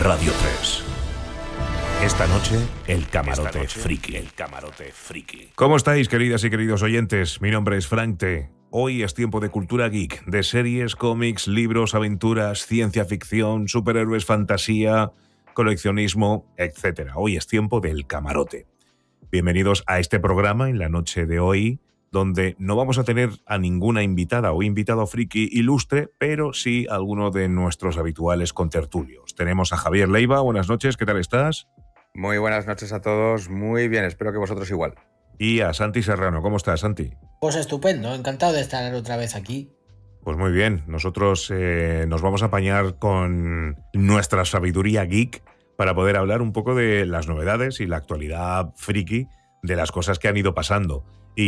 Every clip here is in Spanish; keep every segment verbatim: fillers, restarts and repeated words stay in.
Radio tres. Esta noche, el camarote noche, friki. El camarote friki. ¿Cómo estáis, queridas y queridos oyentes? Mi nombre es Frank T. Hoy es tiempo de cultura geek, de series, cómics, libros, aventuras, ciencia ficción, superhéroes, fantasía, coleccionismo, etcétera. Hoy es tiempo del camarote. Bienvenidos a este programa en la noche de hoy, donde no vamos a tener a ninguna invitada o invitado friki ilustre, pero sí a alguno de nuestros habituales contertulios. Tenemos a Javier Leiva. Buenas noches, ¿qué tal estás? Muy buenas noches a todos, muy bien, espero que vosotros igual. Y a Santi Serrano. ¿Cómo estás, Santi? Pues estupendo, encantado de estar otra vez aquí. Pues muy bien, nosotros eh, nos vamos a apañar con nuestra sabiduría geek para poder hablar un poco de las novedades y la actualidad friki de las cosas que han ido pasando.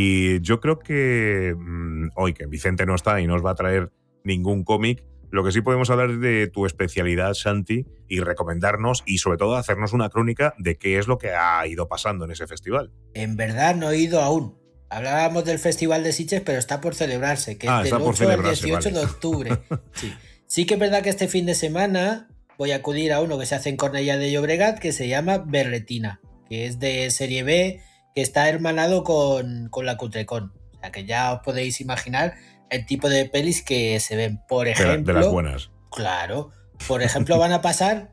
Y yo creo que mmm, hoy que Vicente no está y no os va a traer ningún cómic, lo que sí podemos hablar es de tu especialidad, Santi, y recomendarnos y sobre todo hacernos una crónica de qué es lo que ha ido pasando en ese festival. En verdad no he ido aún. Hablábamos del Festival de Sitges, pero está por celebrarse, que ah, es del ocho al dieciocho vale. de octubre. Sí. Sí que es verdad que este fin de semana voy a acudir a uno que se hace en Cornellà de Llobregat, que se llama Berretina, que es de serie B, que está hermanado con, con la Cutrecon. O sea que ya os podéis imaginar el tipo de pelis que se ven. Por ejemplo, de, la, de las buenas. Claro. Por ejemplo, van a pasar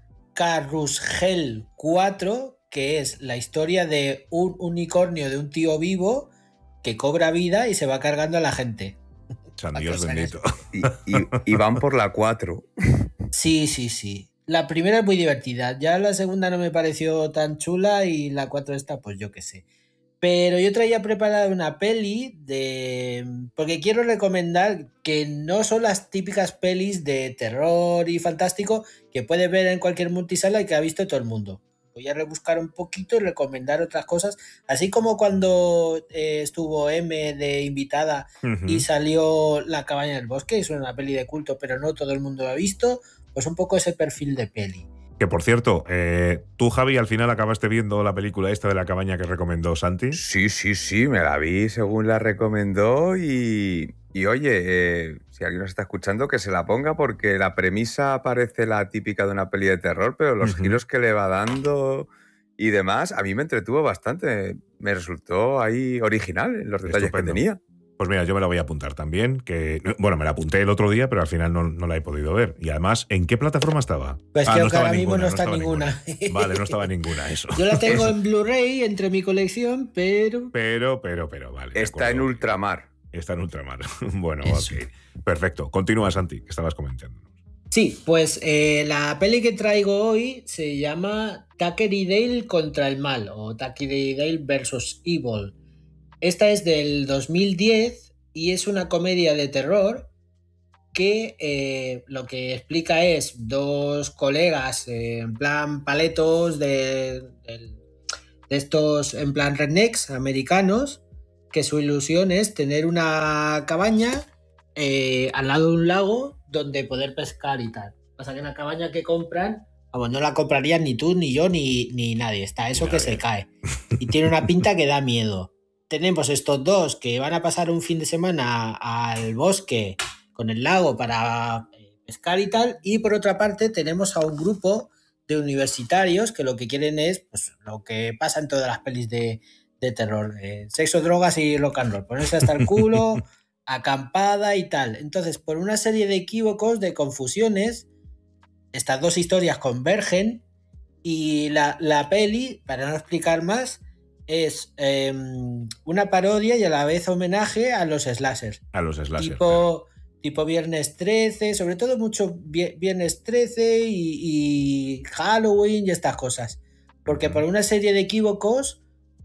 Carrusel cuatro, que es la historia de un unicornio de un tío vivo que cobra vida y se va cargando a la gente. San Dios bendito. Y, y, y van por la cuatro. Sí, sí, sí. La primera es muy divertida. Ya la segunda no me pareció tan chula y la cuatro esta, pues yo qué sé. Pero yo traía preparada una peli de... porque quiero recomendar que no son las típicas pelis de terror y fantástico que puedes ver en cualquier multisala y que ha visto todo el mundo. Voy a rebuscar un poquito y recomendar otras cosas, así como cuando eh, estuvo M de invitada uh-huh. y salió La cabaña del bosque, es una peli de culto, pero no todo el mundo lo ha visto, pues un poco ese perfil de peli. Que por cierto, eh, tú, Javi, al final acabaste viendo la película esta de La cabaña que recomendó Santi. Sí, sí, sí, me la vi según la recomendó y, y oye, eh, si alguien nos está escuchando, que se la ponga porque la premisa parece la típica de una peli de terror, pero los uh-huh. giros que le va dando y demás, a mí me entretuvo bastante, me resultó ahí original en los detalles Estupendo. que tenía. Pues mira, yo me la voy a apuntar también, que bueno, me la apunté el otro día, pero al final no, no la he podido ver. Y además, ¿en qué plataforma estaba? Pues ah, creo no que ahora mismo no está no ninguna. ninguna. Vale, no estaba ninguna, eso. Yo la tengo en Blu-ray entre mi colección, pero... Pero, pero, pero, vale. Está en ultramar. Está en ultramar. Bueno, eso. Ok. Perfecto. Continúa, Santi, que estabas comentando. Sí, pues eh, la peli que traigo hoy se llama Tucker y Dale contra el mal, o Tucker y Dale versus Evil. Esta es del dos mil diez y es una comedia de terror que eh, lo que explica es dos colegas eh, en plan paletos de, de, de estos en plan rednecks americanos, que su ilusión es tener una cabaña eh, al lado de un lago donde poder pescar y tal. Pasa que la cabaña que compran, vamos, no la comprarían ni tú, ni yo, ni, ni nadie. Está eso nadie. Que se cae. Y tiene una pinta que da miedo. Tenemos estos dos que van a pasar un fin de semana al bosque con el lago para pescar y tal, y por otra parte tenemos a un grupo de universitarios que lo que quieren es pues, lo que pasa en todas las pelis de, de terror, eh, sexo, drogas y rock and roll, ponerse hasta el culo, acampada y tal. Entonces, por una serie de equívocos, de confusiones, estas dos historias convergen y la, la peli, para no explicar más, es eh, una parodia y a la vez homenaje a los slashers. A los slashers. Tipo, claro. tipo Viernes trece, sobre todo mucho Viernes trece y, y Halloween y estas cosas. Porque uh-huh. por una serie de equívocos,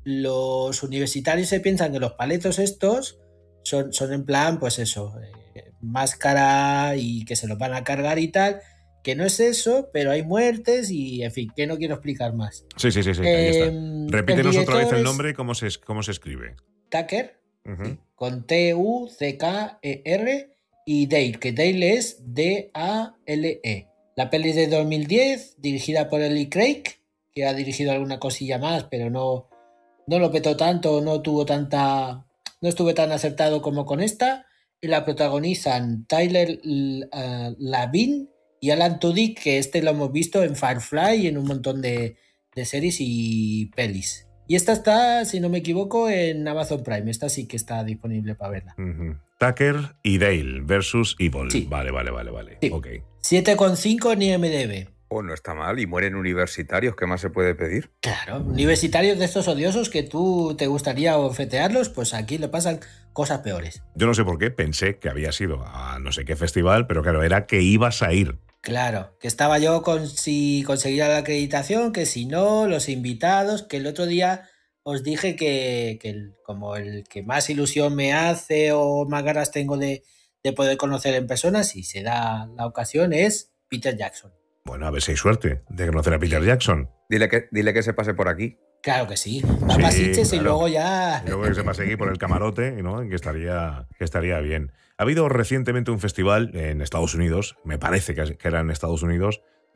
los universitarios se piensan que los paletos estos son, son en plan, pues eso, eh, máscara y que se los van a cargar y tal. Que no es eso, pero hay muertes y, en fin, que no quiero explicar más. Sí, sí, sí, sí eh, ahí está. Repítenos otra vez el nombre y cómo se, cómo se escribe. Tucker, uh-huh. con T U C K E R, y Dale, que Dale es D A L E. La peli es de dos mil diez, dirigida por Eli Craig, que ha dirigido alguna cosilla más, pero no, no lo petó tanto, no tuvo tanta... no estuve tan acertado como con esta, y la protagonizan Tyler uh, Lavin y Alan Tudyk, que este lo hemos visto en Firefly y en un montón de, de series y pelis. Y esta está, si no me equivoco, en Amazon Prime. Esta sí que está disponible para verla. Uh-huh. Tucker y Dale versus Evil. Sí. Vale, vale, vale, vale. Sí. Okay. siete coma cinco en I M D B. Oh, no está mal. Y mueren universitarios. ¿Qué más se puede pedir? Claro, universitarios de estos odiosos que tú te gustaría ofetearlos, pues aquí le pasan cosas peores. Yo no sé por qué pensé que había sido a no sé qué festival, pero claro, era que ibas a ir. Claro, que estaba yo con si conseguía la acreditación, que si no, los invitados, que el otro día os dije que, que el, como el que más ilusión me hace o más ganas tengo de, de poder conocer en persona, si se da la ocasión, es Peter Jackson. Bueno, a ver si hay suerte de conocer a Peter Jackson. Dile que, dile que se pase por aquí. Claro que sí. Va Sí, para Sitges claro. y luego ya... Y luego que se pase aquí por el camarote, ¿no? Que estaría, que estaría bien. Ha habido recientemente un festival en Estados Unidos, me parece que era en Estados Unidos,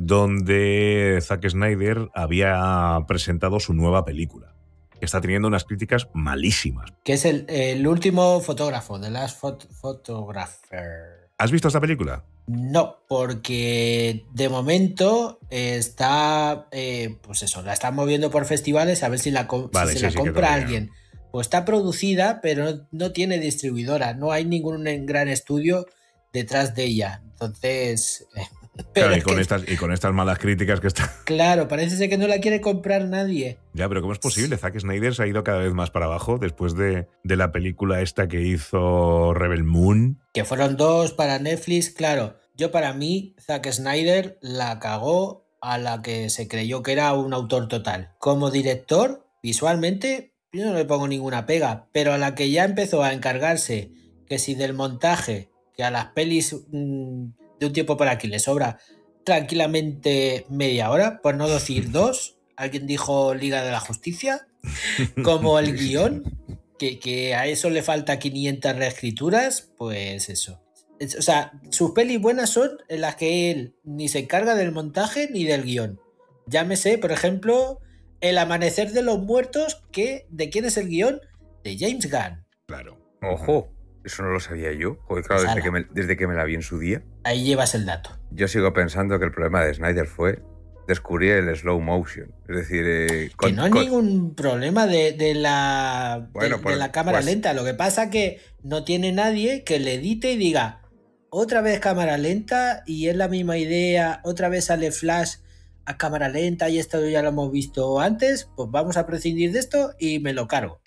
donde Zack Snyder había presentado su nueva película. Está teniendo unas críticas malísimas. Que es el, el último fotógrafo, The Last Phot- Photographer. ¿Has visto esta película? No, porque de momento está, eh, pues eso, la están moviendo por festivales a ver si, la, com- Vale, si sí, se la sí, que compra todavía- alguien. Pues está producida, pero no, no tiene distribuidora, no hay ningún gran estudio detrás de ella. Entonces, eh, pero Claro, y es con, que, estas, y con estas malas críticas que está... claro, parece ser que no la quiere comprar nadie. Ya, pero ¿cómo es posible? Zack Snyder se ha ido cada vez más para abajo después de, de la película esta que hizo Rebel Moon. Que fueron dos para Netflix, claro. Yo para mí, Zack Snyder la cagó a la que se creyó que era un autor total. Como director, visualmente, yo no le pongo ninguna pega, pero a la que ya empezó a encargarse, que si del montaje, que a las pelis mmm, de un tiempo por aquí le sobra tranquilamente media hora, por no decir dos, alguien dijo Liga de la Justicia, como el guión, que, que a eso le falta quinientas reescrituras, pues eso. O sea, sus pelis buenas son en las que él ni se encarga del montaje ni del guión. Llámese, por ejemplo, El Amanecer de los Muertos, que ¿de quién es el guión? De James Gunn. Claro. Ojo, eso no lo sabía yo. Joder, claro, desde que, me, desde que me la vi en su día. Ahí llevas el dato. Yo sigo pensando que el problema de Snyder fue descubrir el slow motion. Es decir, eh, con, que no hay con... ningún problema de, de, la, bueno, de, pues, de la cámara pues... lenta. Lo que pasa es que no tiene nadie que le edite y diga otra vez cámara lenta y es la misma idea, otra vez sale Flash a cámara lenta y esto ya lo hemos visto antes, pues vamos a prescindir de esto y me lo cargo.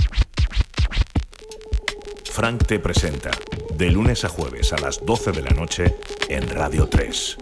Frank te presenta de lunes a jueves a las doce de la noche en Radio tres.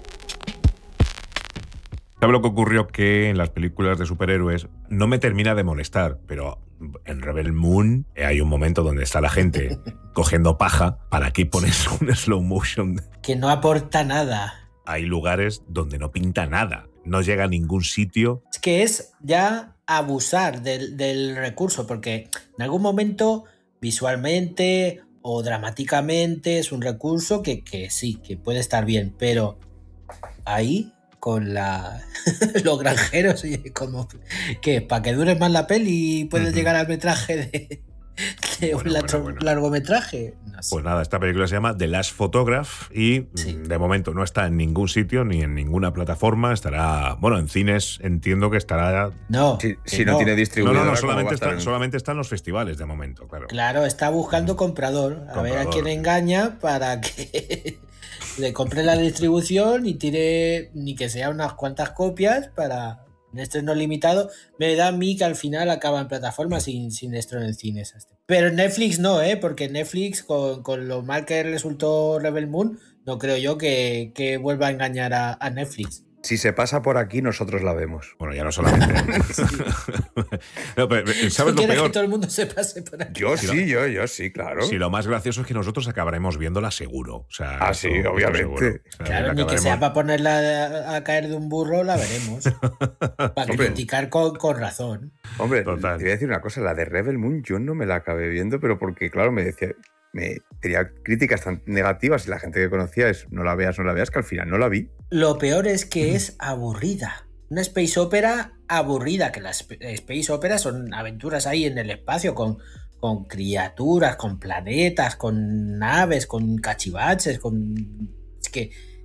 ¿Sabe lo que ocurrió? Que en las películas de superhéroes no me termina de molestar, pero en Rebel Moon hay un momento donde está la gente cogiendo paja. ¿Para qué pones un slow motion? Que no aporta nada. Hay lugares donde no pinta nada, no llega a ningún sitio. Es que es ya abusar del, del recurso, porque en algún momento visualmente o dramáticamente es un recurso que, que sí, que puede estar bien, pero ahí con la los granjeros, como que para que dure más la peli puedes uh-huh. llegar al metraje de, de bueno, un bueno, bueno. largometraje. No sé. Pues nada, esta película se llama The Last Photograph y sí. de momento no está en ningún sitio ni en ninguna plataforma. Estará, bueno, en cines entiendo que estará. No, si, que si no, no tiene distribuidora. No, no, no solamente, está, en... solamente está en los festivales de momento, claro. Claro, está buscando comprador. A comprador. ver a quién engaña para que le compre la distribución y tire ni que sea unas cuantas copias para un estreno limitado. Me da a mí que al final acaba en plataforma sin, sin estreno en cines. Pero en Netflix no, ¿eh? Porque Netflix, con, con lo mal que resultó Rebel Moon, no creo yo que, que vuelva a engañar a, a Netflix. Si se pasa por aquí, nosotros la vemos. Bueno, ya no solamente. sí. no, pero, ¿sabes ¿Tú lo peor? que todo el mundo se pase por aquí? Yo si sí, lo, yo, yo sí, claro. Si lo más gracioso es que nosotros acabaremos viéndola seguro. O sea, ah, sí, esto, obviamente. Esto o sea, claro, ni que sea para ponerla a, a caer de un burro, la veremos. Para criticar con, con razón. Hombre, Total. Te voy a decir una cosa. La de Rebel Moon yo no me la acabé viendo, pero porque, claro, me decía... Me tenía críticas tan negativas y la gente que conocía es no la veas, no la veas, que al final no la vi. Lo peor es que mm. es aburrida. Una space opera aburrida, que las space operas son aventuras ahí en el espacio con, con criaturas, con planetas, con naves, con cachivaches, con... Es que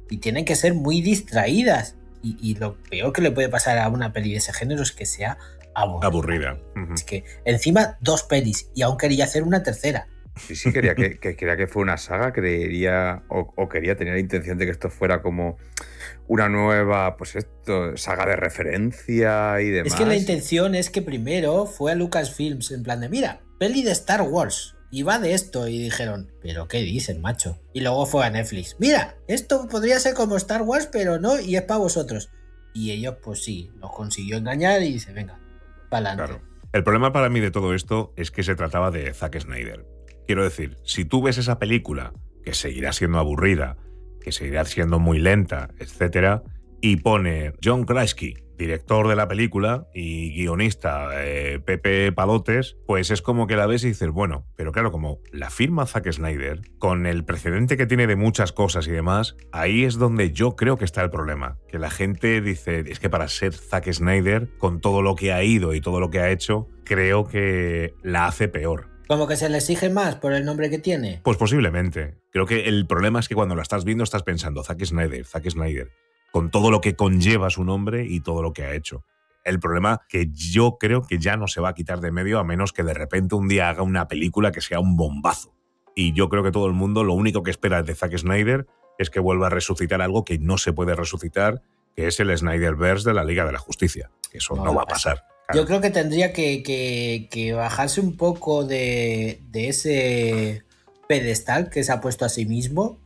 y tienen que ser muy distraídas. Y, y lo peor que le puede pasar a una peli de ese género es que sea aburrida. Aburrida. Uh-huh. Es que encima dos pelis y aún quería hacer una tercera. Sí, sí, quería que, que, quería que fuera una saga, creería o, o quería tener la intención de que esto fuera como una nueva, pues esto, saga de referencia y demás. Es que la intención es que primero fue a Lucasfilms en plan de, mira, peli de Star Wars, y va de esto, y dijeron, ¿pero qué dicen, macho? Y luego fue a Netflix, mira, esto podría ser como Star Wars, pero no, y es para vosotros. Y ellos, pues sí, los consiguió engañar y dice, venga, para adelante. Claro. El problema para mí de todo esto es que se trataba de Zack Snyder. Quiero decir, si tú ves esa película, que seguirá siendo aburrida, que seguirá siendo muy lenta, etcétera, y pone John Krasinski, director de la película, y guionista eh, Pepe Palotes, pues es como que la ves y dices, bueno, pero claro, como la firma Zack Snyder, con el precedente que tiene de muchas cosas y demás, ahí es donde yo creo que está el problema. Que la gente dice, es que para ser Zack Snyder, con todo lo que ha ido y todo lo que ha hecho, creo que la hace peor. ¿Como que se le exige más por el nombre que tiene? Pues posiblemente. Creo que el problema es que cuando la estás viendo estás pensando Zack Snyder, Zack Snyder, con todo lo que conlleva su nombre y todo lo que ha hecho. El problema que yo creo que ya no se va a quitar de medio a menos que de repente un día haga una película que sea un bombazo. Y yo creo que todo el mundo lo único que espera de Zack Snyder es que vuelva a resucitar algo que no se puede resucitar, que es el Snyderverse de la Liga de la Justicia. Eso no, no va a pasar. Yo creo que tendría que, que, que bajarse un poco de, de ese pedestal que se ha puesto a sí mismo,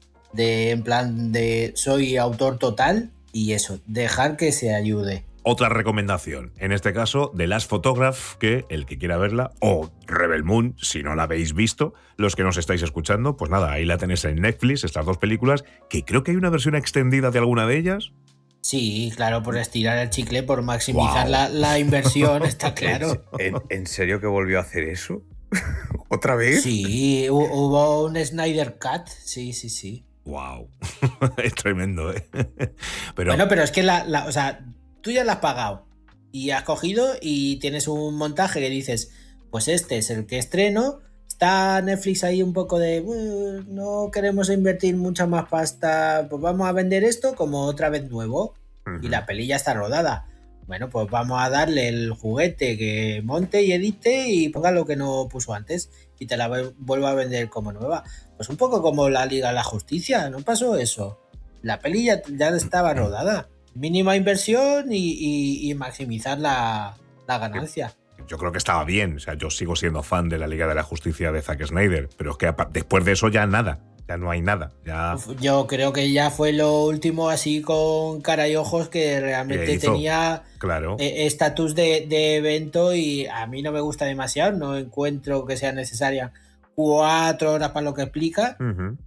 de en plan de soy autor total, y eso, dejar que se ayude. Otra recomendación, en este caso, The Last Photograph, que el que quiera verla, o Rebel Moon, si no la habéis visto, los que nos estáis escuchando, pues nada, ahí la tenéis en Netflix, estas dos películas, que creo que hay una versión extendida de alguna de ellas. Sí, claro, por estirar el chicle, por maximizar wow. la, la inversión, está claro. ¿En, ¿En serio que volvió a hacer eso? ¿Otra vez? Sí, hubo un Snyder Cut, sí, sí, sí. Wow, es tremendo, ¿eh? Pero... Bueno, pero es que la, la, o sea, tú ya la has pagado y has cogido y tienes un montaje que dices, pues este es el que estreno. Está Netflix ahí un poco de uh, no queremos invertir mucha más pasta, pues vamos a vender esto como otra vez nuevo. Uh-huh. Y la peli ya está rodada. Bueno, pues vamos a darle el juguete que monte y edite y ponga lo que no puso antes y te la vuelva a vender como nueva. Pues un poco como la Liga de la Justicia, ¿no pasó eso? La peli ya, ya estaba rodada. Mínima inversión y, y, y maximizar la, la ganancia. Yo creo que estaba bien, o sea, yo sigo siendo fan de la Liga de la Justicia de Zack Snyder, pero es que después de eso ya nada, ya no hay nada. Ya... Yo creo que ya fue lo último así con cara y ojos que realmente hizo, tenía claro. estatus de, de evento y a mí no me gusta demasiado, no encuentro que sea necesaria cuatro horas para lo que explica, uh-huh.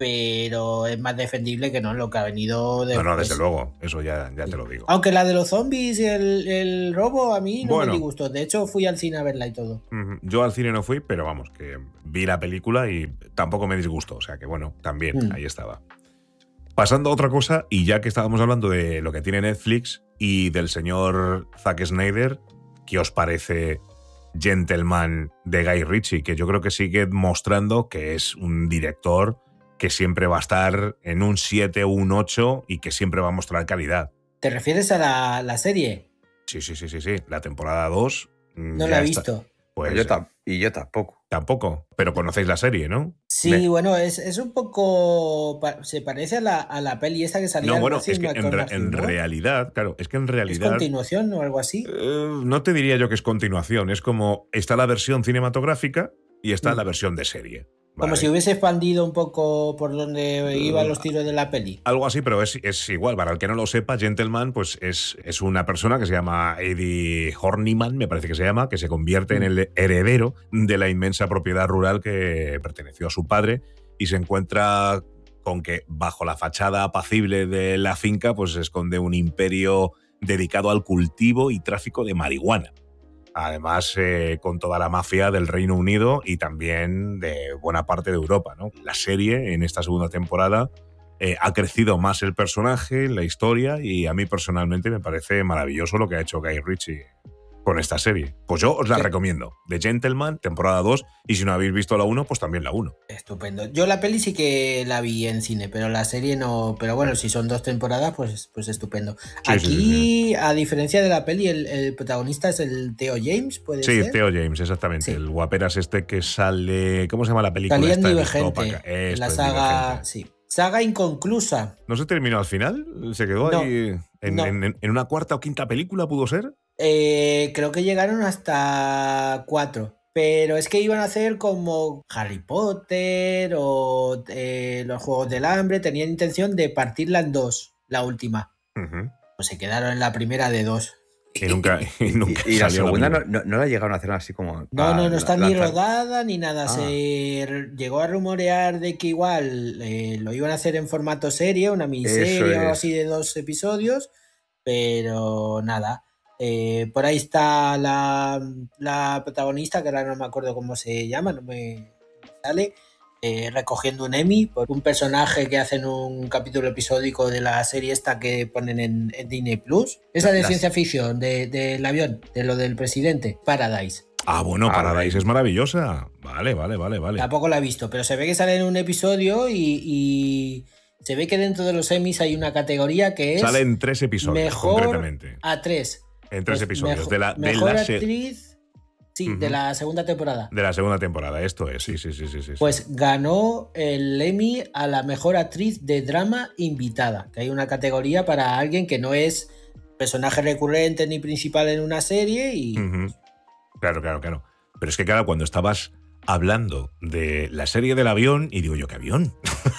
pero es más defendible que no lo que ha venido después. No, no, desde luego, eso ya, ya te lo digo. Aunque la de los zombies y el, el robo a mí no bueno, me disgustó. De hecho, fui al cine a verla y todo. Yo al cine no fui, pero vamos, que vi la película y tampoco me disgustó. O sea que bueno, también, mm. ahí estaba. Pasando a otra cosa, y ya que estábamos hablando de lo que tiene Netflix y del señor Zack Snyder, ¿qué os parece Gentleman de Guy Ritchie? Que yo creo que sigue mostrando que es un director que siempre va a estar en un siete o un ocho y que siempre va a mostrar calidad. ¿Te refieres a la, la serie? Sí, sí, sí, sí, sí. La temporada dos. No la he visto. Está. Pues, yo tam- y yo tampoco. Tampoco, pero conocéis la serie, ¿no? Sí, Me... bueno, es, es un poco... Se parece a la, a la peli esta que salía. No, bueno, es que en, re, en ¿no? realidad, claro, es que en realidad... ¿Es continuación o algo así? Eh, no te diría yo que es continuación, es como está la versión cinematográfica y está mm. la versión de serie. Como vale. Si hubiese expandido un poco por donde iban los tiros de la peli. Algo así, pero es, es igual. Para el que no lo sepa, Gentleman pues es, es una persona que se llama Eddie Horniman, me parece que se llama, que se convierte mm. en el heredero de la inmensa propiedad rural que perteneció a su padre y se encuentra con que bajo la fachada apacible de la finca pues se esconde un imperio dedicado al cultivo y tráfico de marihuana. Además, eh, con toda la mafia del Reino Unido y también de buena parte de Europa, ¿no? La serie, en esta segunda temporada, eh, ha crecido más el personaje, la historia, y a mí personalmente me parece maravilloso lo que ha hecho Guy Ritchie con esta serie. Pues yo os la Sí. recomiendo. The Gentleman, temporada dos, y si no habéis visto la uno, pues también la uno. Estupendo. Yo la peli sí que la vi en cine, pero la serie no. Pero bueno, si son dos temporadas, pues, pues estupendo. Sí, Aquí, sí, sí, sí. a diferencia de la peli, el, el protagonista es el Theo James, ¿puede Sí, ser? Theo James, exactamente. Sí. El guaperas este que sale... ¿Cómo se llama la película? Salía en esta Divergente, distópica? en Esto, la en saga. Divergente. Sí. Saga inconclusa. ¿No se terminó al final? ¿Se quedó No, ahí en, no. en- en una cuarta o quinta película, pudo ser? Eh, creo que llegaron hasta cuatro. Pero es que iban a hacer como Harry Potter o eh, los Juegos del Hambre. Tenían intención de partirla en dos, la última. Ujú. Pues se quedaron en la primera de dos. Y nunca, y Y, nunca y- y la salió segunda no, película. no, no la llegaron a hacer así como... No, para no, no está ni lanzar- rodada ni nada. Ah. Se r- llegó a rumorear de que igual eh, lo iban a hacer en formato serie, una miniserie Eso o algo es. así de dos episodios, pero nada. Eh, por ahí está la, la protagonista, que ahora no me acuerdo cómo se llama, no me sale, eh, recogiendo un Emmy por un personaje que hacen un capítulo episódico de la serie esta que ponen en, en Disney Plus. Esa de Las- ciencia ficción, de- del avión, de lo del presidente, Paradise. Ah, bueno, Ah, Paradise right. es maravillosa. Vale, vale, vale, vale. Tampoco la he visto, pero se ve que sale en un episodio y, y se ve que dentro de los Emmys hay una categoría que es Sale en tres episodios, mejor concretamente. a tres. En tres Pues episodios. mejo- de la, de mejor la se- actriz, sí, de Ujú. la segunda temporada. de la segunda temporada, esto es. Sí, sí, sí, sí, sí. Pues ganó el Emmy a la mejor actriz de drama invitada, que hay una categoría para alguien que no es personaje recurrente ni principal en una serie y Ujú. Claro, claro, claro. Pero es que, claro, cuando estabas hablando de la serie del avión, y digo yo, ¿qué avión?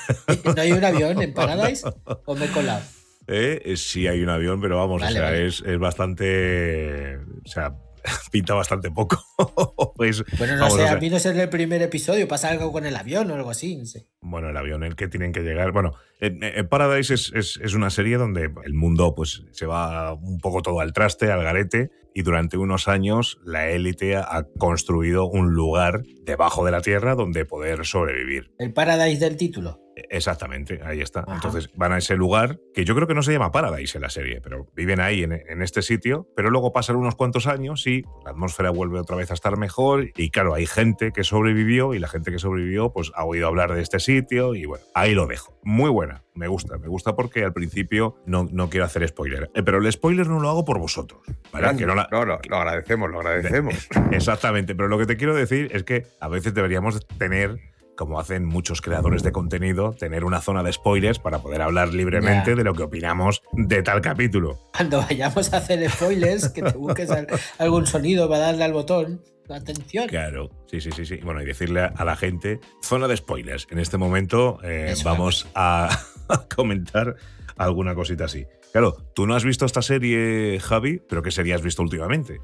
¿no hay un avión en Paradise? ¿O me he colado? ¿Eh? Eh, Sí hay un avión, pero vamos, Vale, o sea, vale. es, es bastante... O sea, pinta bastante poco. Pues, Bueno, no vamos, sé, o sea, a mí no es el primer episodio, pasa algo con el avión o algo así, no sé. bueno, el avión, el que tienen que llegar. Bueno, en, en Paradise es, es- es una serie donde el mundo pues se va un poco todo al traste, al garete, y durante unos años la élite ha construido un lugar debajo de la tierra donde poder sobrevivir. El Paradise del título. Exactamente, ahí está. Ajá. Entonces van a ese lugar, que yo creo que no se llama Paradise en la serie, pero viven ahí en, en este sitio, pero luego pasan unos cuantos años y la atmósfera vuelve otra vez a estar mejor y claro, hay gente que sobrevivió y la gente que sobrevivió pues ha oído hablar de este sitio y bueno, ahí lo dejo. Muy buena, me gusta, me gusta porque al principio no, no quiero hacer spoiler, Eh, pero el spoiler no lo hago por vosotros, ¿vale? Grande. Que no la- No, lo, lo agradecemos, lo agradecemos. Exactamente, pero lo que te quiero decir es que a veces deberíamos tener, como hacen muchos creadores de contenido, tener una zona de spoilers para poder hablar libremente Ya. de lo que opinamos de tal capítulo. Cuando vayamos a hacer spoilers, que te busques al- algún sonido para darle al botón. Atención. Claro, sí, sí, sí, sí. Bueno, y decirle a la gente, zona de spoilers. En este momento eh, Eso. vamos a, a comentar alguna cosita así. Claro, tú no has visto esta serie, Javi, pero ¿qué serie has visto últimamente?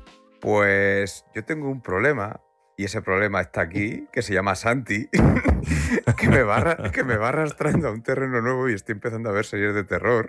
Pues yo tengo un problema, y ese problema está aquí, que se llama Santi, que me, va, arra- que me va arrastrando a un terreno nuevo y estoy empezando a ver series de terror.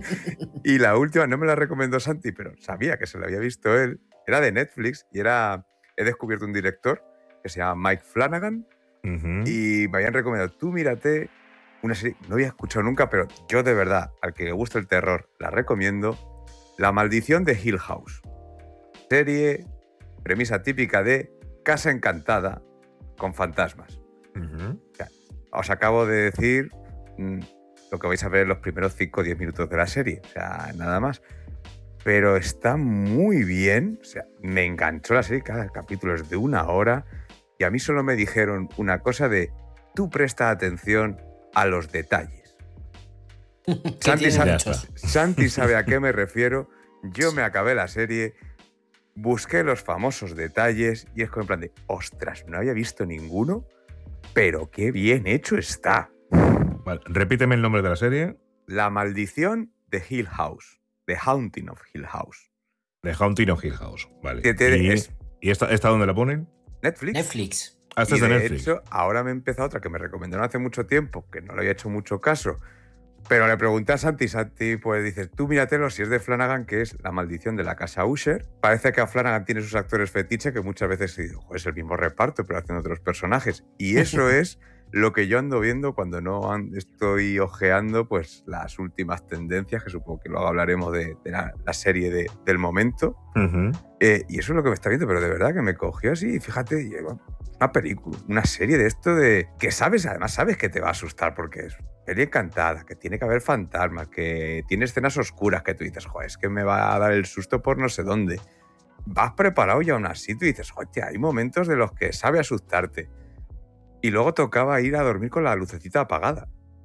Y la última no me la recomendó Santi, pero sabía que se la había visto él. Era de Netflix y era... He descubierto un director que se llama Mike Flanagan Ujú. y me habían recomendado, tú mírate una serie, no había escuchado nunca, pero yo de verdad, al que le gusta el terror, la recomiendo, La maldición de Hill House. Serie, premisa típica de casa encantada con fantasmas. Ujú. Os acabo de decir mm, lo que vais a ver en los primeros cinco o diez minutos de la serie, o sea, nada más. Pero está muy bien, o sea, me enganchó la serie, cada capítulo es de una hora y a mí solo me dijeron una cosa de, tú presta atención a los detalles. Que Santi tiene sabe, muchos. Santi sabe a qué me refiero, yo me acabé la serie, busqué los famosos detalles y es como en plan de, ostras, no había visto ninguno, pero qué bien hecho está. Vale, repíteme el nombre de la serie. La maldición de Hill House. The Haunting of Hill House. The Haunting of Hill House. Vale. Que te- ¿Y, es- ¿y esta, esta dónde la ponen? Netflix. Netflix. Ah, esta Y es de de Netflix. hecho, ahora me he empezado otra que me recomendaron hace mucho tiempo, que no le había hecho mucho caso. Pero le pregunté a Santi, Santi, pues dices, tú míratelo si es de Flanagan, que es La maldición de la casa Usher. Parece que a Flanagan tiene sus actores fetiche, que muchas veces digo, "Joder, es el mismo reparto, pero haciendo otros personajes. Y eso es lo que yo ando viendo cuando no an- estoy ojeando pues las últimas tendencias, que supongo que luego hablaremos de, de la, la serie de- del momento. Ujú. Eh, y eso es lo que me está viendo, pero de verdad que me cogió así. Y fíjate, lleva una película, una serie de esto de que sabes, además sabes que te va a asustar porque es serie encantada, que tiene que haber fantasmas, que tiene escenas oscuras que tú dices, joder, es que me va a dar el susto por no sé dónde. Vas preparado y aún así tú dices, joder, hay momentos de los que sabe asustarte. Y luego tocaba ir a dormir con la lucecita apagada.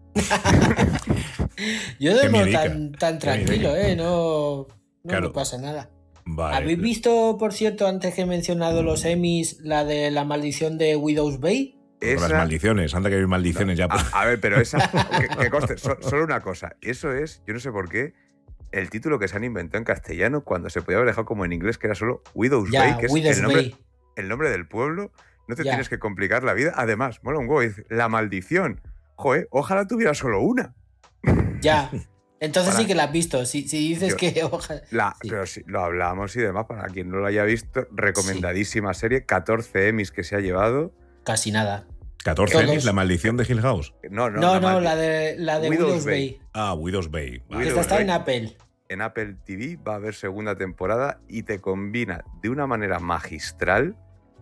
Yo Qué duermo miedica, tan, tan qué tranquilo, miedica. ¿eh? No, no Claro. me pasa nada. Vale. ¿Habéis visto, por cierto, antes que he mencionado los Emmys, la de la maldición de Widow's Bay? Con las Esa- maldiciones, anda que hay maldiciones ya. A, a ver, pero esa. Que, que conste, so- solo una cosa. Eso es, yo no sé por qué, el título que se han inventado en castellano cuando se podía haber dejado como en inglés, que era solo Widow's Ya, Bay, que Widow's es el nombre, Bay. el nombre del pueblo. No te Ya. tienes que complicar la vida. Además, mola un huevo, dice, la maldición. Joder, ojalá tuviera solo una. Ya. Entonces Para- sí que la has visto. Si, si dices Yo- que ojalá. La, Sí. Pero sí, lo hablamos y demás, para quien no lo haya visto, recomendadísima serie, catorce Emmys que se ha llevado. Casi nada. catorce Todos. Emmys, la maldición de Hill House. No, no, No, no, maldi- la de, la de Widow's Widow's, Bay. Bay. Ah, Widow's Bay. Que Vale, esta está Bay. en Apple. En Apple T V va a haber segunda temporada y te combina de una manera magistral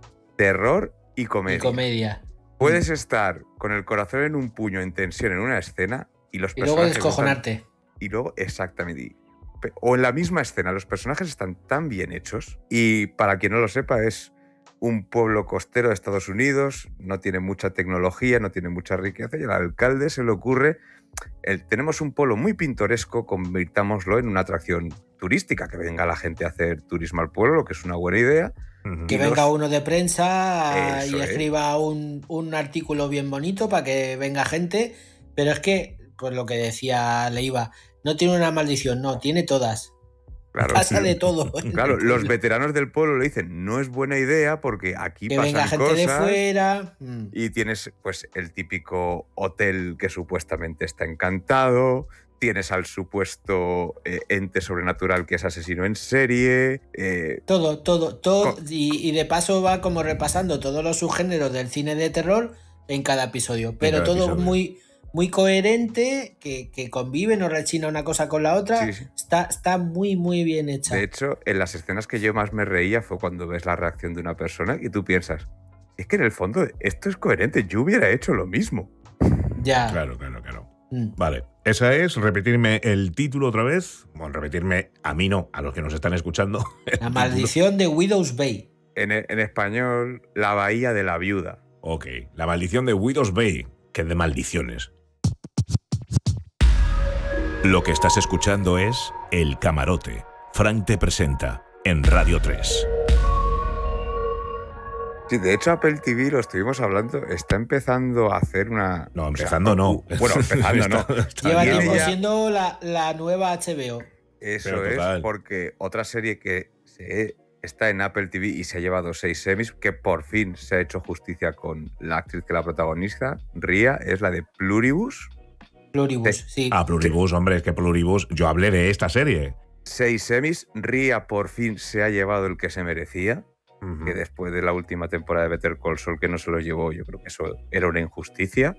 terror y comedia. Y comedia. Puedes estar con el corazón en un puño, en tensión en una escena y los Y luego personajes están- descojonarte. y luego, exactamente. y- pe- O en la misma escena, los personajes están tan bien hechos. Y para quien no lo sepa, es un pueblo costero de Estados Unidos, no tiene mucha tecnología, no tiene mucha riqueza, y al alcalde se le ocurre, el- tenemos un pueblo muy pintoresco, convirtámoslo en una atracción turística, que venga la gente a hacer turismo al pueblo, lo que es una buena idea. Ujú. Que Y venga los- uno de prensa Eso y es. escriba un, un artículo bien bonito para que venga gente. Pero es que, pues lo que decía Leiva, no tiene una maldición, no, tiene todas. Claro, Pasa sí. de todo. en Claro, el los pueblo. veteranos del pueblo le dicen, no es buena idea porque aquí Que pasan venga gente cosas. de fuera. mm. Y tienes pues el típico hotel que supuestamente está encantado, tienes al supuesto eh, ente sobrenatural que es asesino en serie, eh, Todo, todo, todo. Co- Y, y de paso va como repasando todos los subgéneros del cine de terror en cada episodio. Pero cada todo episodio. muy, muy coherente, que, que convive, no rechina una cosa con la otra. Sí, sí. Está, está muy, muy bien hecha. de hecho, en las escenas que yo más me reía fue cuando ves la reacción de una persona y tú piensas, es que en el fondo esto es coherente, yo hubiera hecho lo mismo. Ya. Claro, claro, claro. Mm. Vale, esa es, repetirme el título otra vez. Bueno, repetirme a mí no, a los que nos están escuchando. el La título. maldición de Widow's Bay. En, e- en español, la bahía de la viuda. Ok, la maldición de Widow's Bay, que es de maldiciones. Lo que estás escuchando es El Camarote. Frank te presenta en Radio tres. Sí, de hecho Apple T V, lo estuvimos hablando, está empezando a hacer una... No, o sea, empezando no. Bueno, empezando no. Está- está Lleva Tiene tiempo ya- siendo la, la nueva H B O. Eso Pero es, total. porque otra serie que se- está en Apple T V y se ha llevado seis Emmys, que por fin se ha hecho justicia con la actriz que la protagoniza, Ria, es la de Pluribus. Pluribus, Sí. sí. Ah, Pluribus, hombre, es que Pluribus. Yo hablé de esta serie. Seis Emmys, Ria por fin se ha llevado el que se merecía, Ujú. que después de la última temporada de Better Call Saul que no se lo llevó, yo creo que eso era una injusticia.